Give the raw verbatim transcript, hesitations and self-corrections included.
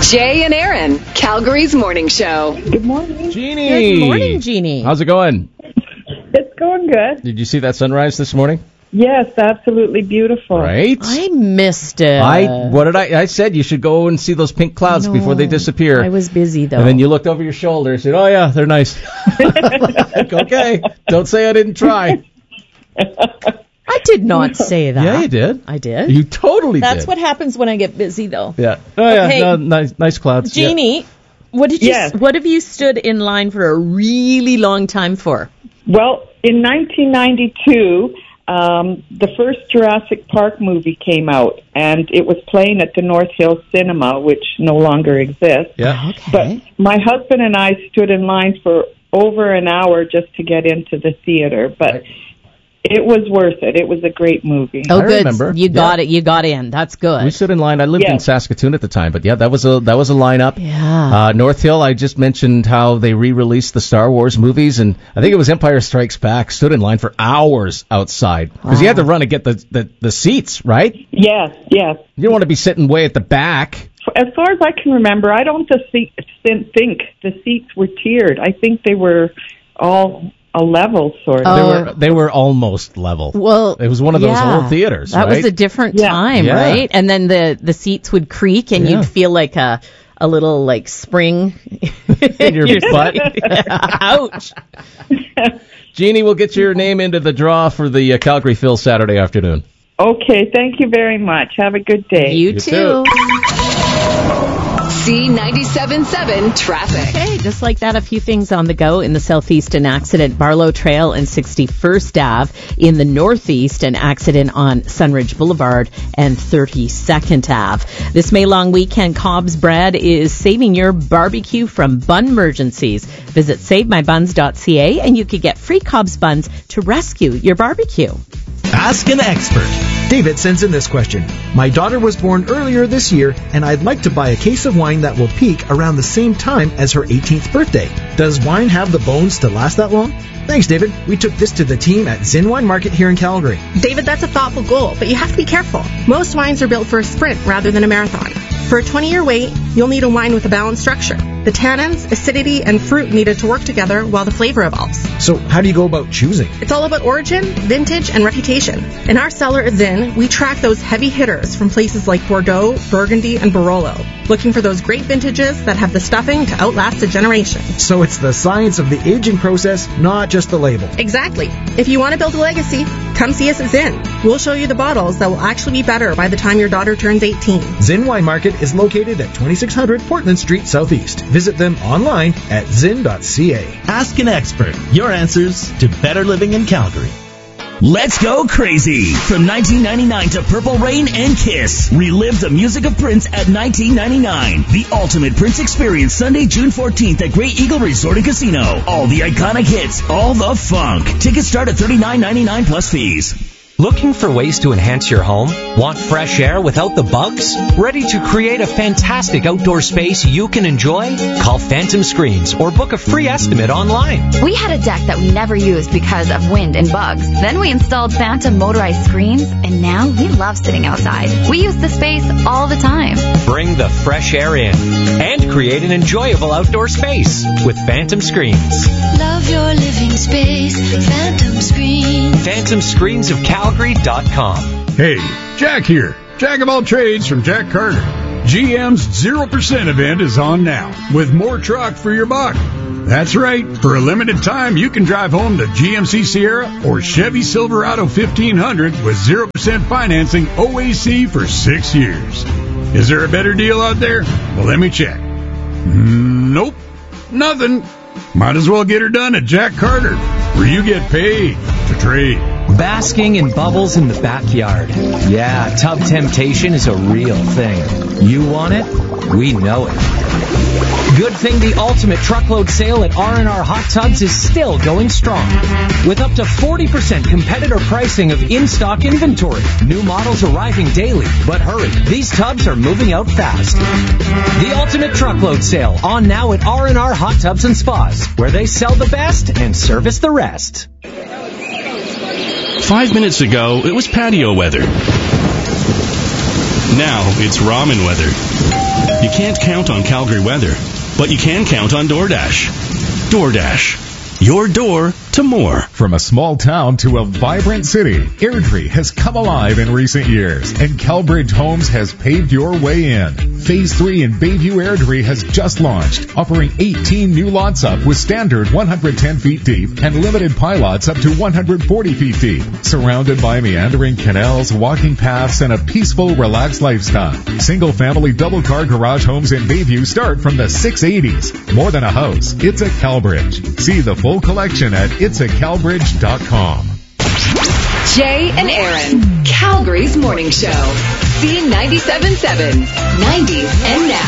Jay and Aaron, Calgary's morning show. Good morning. Jeannie. Good morning, Jeannie. How's it going? It's going good. Did you see that sunrise this morning? Yes, absolutely beautiful. Right? I missed it. I what did I I said you should go and see those pink clouds No, before they disappear. I was busy, though. And then you looked over your shoulder and said, "Oh yeah, they're nice." Like, okay, don't say I didn't try. I did not say that. Yeah, you did. I did. You totally That's did. what happens when I get busy, though. Yeah. Oh yeah. Okay. No, nice, nice clouds. Yeah. Jeannie, what did you? Yes. What have you stood in line for a really long time for? Well, in nineteen ninety-two, um, the first Jurassic Park movie came out, and it was playing at the North Hill Cinema, which no longer exists. Yeah. Okay. But my husband and I stood in line for over an hour just to get into the theater, but Right. it was worth it. It was a great movie. Oh, I good. remember. You got Yeah. it. You got in. That's good. We stood in line. I lived in Yes. Saskatoon at the time, but yeah, that was a that was a lineup. Yeah. Uh, North Hill, I just mentioned how they re-released the Star Wars movies, and I think it was Empire Strikes Back. Stood in line for hours outside because you had to run to get the, the, the seats, right? Yes, yes. You don't want to be sitting way at the back. As far as I can remember, I don't just see, think the seats were tiered. I think they were all a level sort of. Oh. They were they were almost level. Well, it was one of those yeah. old theaters. That right? was a different Yeah. time, Yeah. right? And then the, the seats would creak, and Yeah. you'd feel like a a little like spring in your butt. Ouch! Jeannie, we'll get your name into the draw for the uh, Calgary Phil Saturday afternoon. Okay, thank you very much. Have a good day. You, You too. too. C ninety-seven point seven traffic. Okay, just like that, a few things on the go in the southeast, an accident, Barlow Trail and sixty-first Avenue. In the northeast, an accident on Sunridge Boulevard and thirty-second Avenue. This May long weekend, Cobb's Bread is saving your barbecue from bun emergencies. Visit save my buns dot c a and you could get free Cobb's buns to rescue your barbecue. Ask an expert. David sends in this question. My daughter was born earlier this year, and I'd like to buy a case of wine that will peak around the same time as her eighteenth birthday. Does wine have the bones to last that long? Thanks, David. We took this to the team at Zin Wine Market here in Calgary. David, that's a thoughtful goal, but you have to be careful. Most wines are built for a sprint rather than a marathon. For a twenty-year wait, you'll need a wine with a balanced structure. The tannins, acidity, and fruit needed to work together while the flavor evolves. So how do you go about choosing? It's all about origin, vintage, and reputation. In our cellar at Zin, we track those heavy hitters from places like Bordeaux, Burgundy, and Barolo, looking for those great vintages that have the stuffing to outlast a generation. So it's the science of the aging process, not just the label. Exactly. If you want to build a legacy, come see us at Zin. We'll show you the bottles that will actually be better by the time your daughter turns eighteen. Zin Wine Market is located at twenty-six hundred Portland Street Southeast. Visit them online at zin dot c a. Ask an expert. Your answers to better living in Calgary. Let's go crazy! From nineteen ninety-nine to Purple Rain and Kiss. Relive the music of Prince at nineteen ninety-nine. The ultimate Prince experience Sunday, June fourteenth at Great Eagle Resort and Casino. All the iconic hits, all the funk. Tickets start at thirty-nine ninety-nine plus fees. Looking for ways to enhance your home? Want fresh air without the bugs? Ready to create a fantastic outdoor space you can enjoy? Call Phantom Screens or book a free estimate online. We had a deck that we never used because of wind and bugs. Then we installed Phantom motorized screens, and now we love sitting outside. We use the space all the time. Bring the fresh air in and create an enjoyable outdoor space with Phantom Screens. Love your living space, Phantom Screens. Phantom Screens of Calgary dot com. Hey, Jack here. Jack of all trades from Jack Carter. G M's zero percent event is on now with more truck for your buck. That's right. For a limited time, you can drive home the G M C Sierra or Chevy Silverado fifteen hundred with zero percent financing O A C for six years. Is there a better deal out there? Well, let me check. Nope. Nothing. Might as well get her done at Jack Carter, where you get paid to trade. Basking in bubbles in the backyard. Yeah, tub temptation is a real thing. You want it? We know it. Good thing the ultimate truckload sale at R and R Hot Tubs is still going strong. With up to forty percent competitor pricing of in-stock inventory. New models arriving daily. But hurry, these tubs are moving out fast. The ultimate truckload sale on now at R and R Hot Tubs and Spas, where they sell the best and service the rest. Five minutes ago, it was patio weather. Now it's ramen weather. You can't count on Calgary weather, but you can count on DoorDash. DoorDash. Your door to more. From a small town to a vibrant city, Airdrie has come alive in recent years, and Calbridge Homes has paved your way in. Phase three in Bayview Airdrie has just launched, offering eighteen new lots up with standard one hundred ten feet deep and limited pilots up to one hundred forty feet deep. Surrounded by meandering canals, walking paths, and a peaceful, relaxed lifestyle. Single-family double-car garage homes in Bayview start from the six eighties. More than a house, it's a Calbridge. See the full collection at its a calbridge dot com. Jay and Aaron, Calgary's morning show. C ninety-seven point seven, nineties and now.